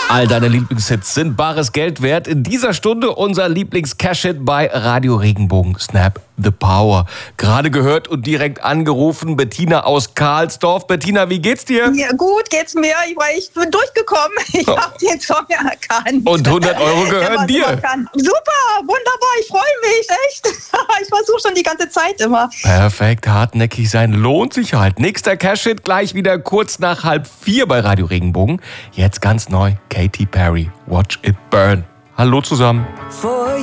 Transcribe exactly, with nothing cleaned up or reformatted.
All deine Lieblingshits sind bares Geld wert. In dieser Stunde unser Lieblings-Cash-Hit bei Radio Regenbogen. Snap the Power. Gerade gehört und direkt angerufen. Bettina aus Karlsdorf. Bettina, wie geht's dir? Ja, gut geht's mir. Ich, war, ich bin durchgekommen. Ich oh. habe den Song erkannt. Und hundert Euro gehören dir. Super, wunderbar. Ich freue mich. Echt. Ich versuche schon die ganze Zeit immer. Perfekt. Hartnäckig sein lohnt sich halt. Nächster Cash-Hit gleich wieder kurz nach halb vier bei Radio Regenbogen. Jetzt ganz neu. Katy Perry. Watch It Burn. Hallo zusammen.